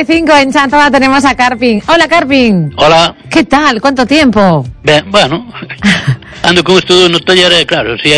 9:45 en Chantada tenemos a Carpin. Hola, Carpin. Hola. ¿Qué tal? ¿Cuánto tiempo? Ben, bueno, ando con esto no taller, claro, si